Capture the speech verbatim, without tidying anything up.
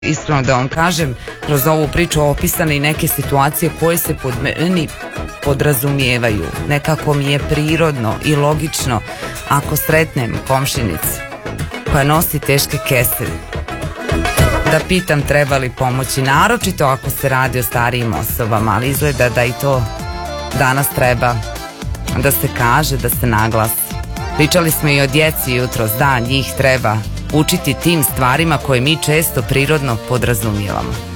Iskreno da vam kažem, kroz ovu priču opisane i neke situacije koje se pod meni podrazumijevaju. Nekako mi je prirodno i logično ako sretnem komšinicu koja nosi teške kese, da pitam treba li pomoći, naročito ako se radi o starijim osobama, ali izgleda da i to danas treba da se kaže, da se naglasi. Pričali smo i o djeci jutros, da, njih treba učiti tim stvarima koje mi često prirodno podrazumijevamo.